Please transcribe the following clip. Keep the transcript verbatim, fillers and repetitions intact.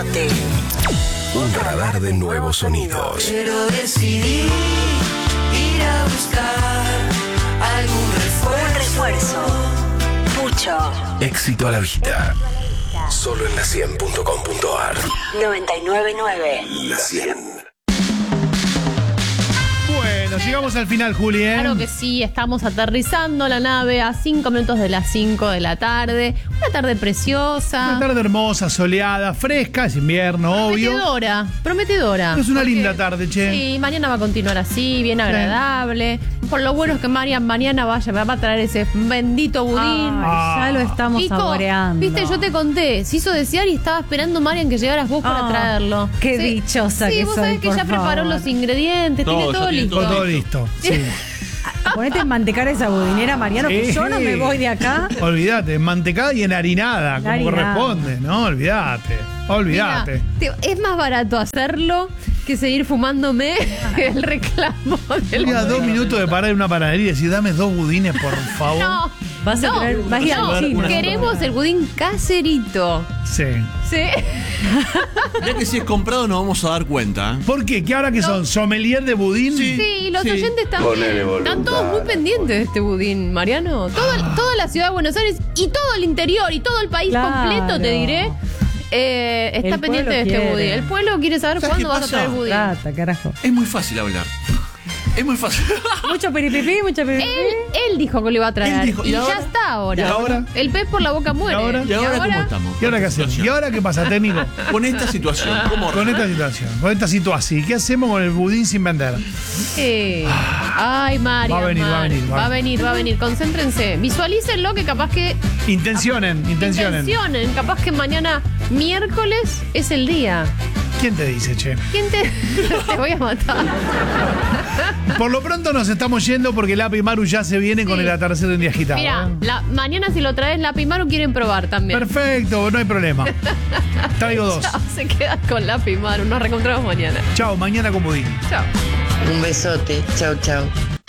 Un radar de nuevos sonidos. Pero decidí ir a buscar algún refuerzo. Un refuerzo. Pucho. Éxito a la vista. Solo en la cien punto com punto ar. noventa y nueve punto nueve. La cien. Bueno, llegamos al final, Juli, ¿eh? Claro que sí, estamos aterrizando la nave a cinco minutos de las cinco de la tarde. Una tarde preciosa. Una tarde hermosa, soleada, fresca, es invierno, obvio. Prometedora, prometedora. Es una Porque- linda tarde, che. Sí, mañana va a continuar así, bien agradable. Por lo bueno es que Marian mañana vaya, me va a traer ese bendito budín. Ah. Ya lo estamos Nico, saboreando. viste, yo te conté, se hizo desear y estaba esperando Marian que llegaras vos para Ah, traerlo. qué Sí. dichosa sí, que vos soy, sabés que por ya preparó favor. los ingredientes, Todo, tiene ya todo tiene listo. Todo, todo listo. Sí. Ponete en mantecar esa budinera, Mariano, que Sí. yo no me voy de acá. Olvídate, mantecada y enharinada, como Enharinada. corresponde, ¿no? Olvídate, olvídate. Mira, te- es más barato hacerlo que seguir fumándome el reclamo del Mira, dos budín. minutos de parar en una panadería y decir, dame dos budines, por favor. No, Vas a no, traer- vas a ir al no, chino. queremos el budín caserito. Sí. ¿Sí? Ya que si es comprado nos vamos a dar cuenta. ¿eh? ¿Por qué? ¿Qué ahora que son? ¿Sommelier de budín? Sí. Sí, los Sí. oyentes también. Están todos muy pendientes de este budín, Mariano. Todo el- toda la ciudad de Buenos Aires y todo el interior y todo el país Claro. completo, te diré, eh, está El pendiente pueblo de este quiere. budín. El pueblo quiere saber ¿Sabes cuándo qué vas a pasa? traer budín. Trata, carajo. Es muy fácil hablar. Es muy fácil. Mucho piripipí, mucho piripipí. Él, él dijo que lo iba a traer. Él dijo, y ¿y ya ahora? está ahora. ¿Y ahora? El pez por la boca muere. ¿Y ahora? ¿Y ahora cómo estamos? ¿Y ahora qué hacemos? ¿Y ahora qué pasa, técnico? Con esta situación, ¿cómo? Con esta situación, con esta situación. ¿Qué hacemos con el budín sin vender? Eh, Ay, María. Va a venir, va a venir, va a Va a venir, va a venir. Concéntrense. Visualícenlo que capaz que. Intencionen, intencionen. Intencionen. Capaz que mañana, miércoles, es el día. ¿Quién te dice, che? ¿Quién te.? Te voy a matar. Por lo pronto nos estamos yendo porque Lapi y Maru ya se vienen con Sí. el atardecer de un día agitado. Mira, ¿eh? la, mañana si lo traes, la Pimaru quieren probar también. Perfecto, no hay problema. Traigo dos. Chao, se queda con la Pimaru. Nos reencontramos mañana. Chao, mañana con budín. Chao. Un besote. Chau, chau.